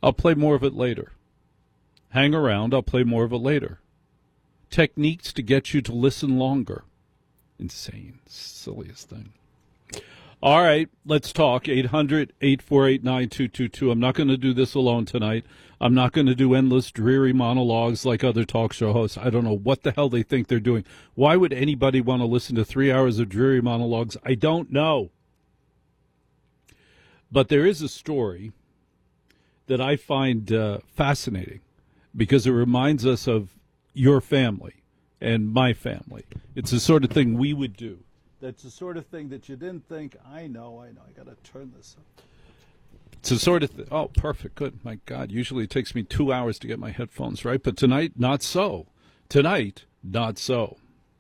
I'll play more of it later. Hang around, I'll play more of it later. Techniques to get you to listen longer. Insane. Silliest thing. All right, let's talk. 800-848-9222. I'm not going to do this alone tonight. I'm not going to do endless, dreary monologues like other talk show hosts. I don't know what the hell they think they're doing. Why would anybody want to listen to 3 hours of dreary monologues? I don't know. But there is a story that I find fascinating because it reminds us of your family and my family. It's the sort of thing we would do. That's the sort of thing that you didn't think, I know. I got to turn this up. It's the sort of thing. Oh, perfect. Good. My God. Usually it takes me 2 hours to get my headphones right. But tonight, not so. Tonight, not so.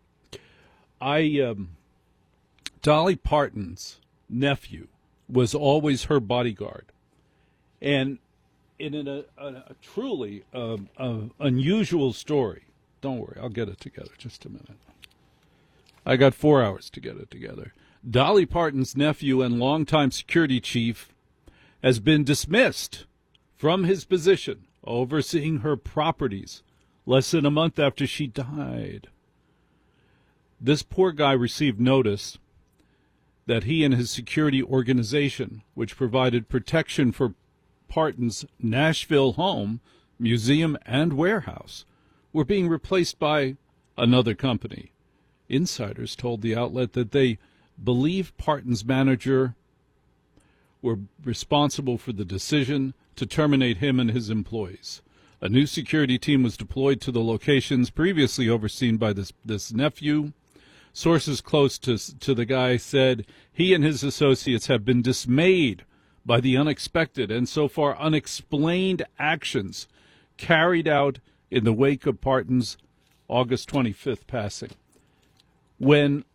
Dolly Parton's nephew was always her bodyguard. And in a truly unusual story, don't worry, I'll get it together. Just a minute. I got 4 hours to get it together. Dolly Parton's nephew and longtime security chief has been dismissed from his position overseeing her properties less than a month after she died. This poor guy received notice that he and his security organization, which provided protection for Parton's Nashville home, museum, and warehouse, were being replaced by another company. Insiders told the outlet that they believe Parton's manager were responsible for the decision to terminate him and his employees. A new security team was deployed to the locations previously overseen by this nephew. Sources close to the guy said he and his associates have been dismayed by the unexpected and so far unexplained actions carried out in the wake of Parton's August 25th passing. When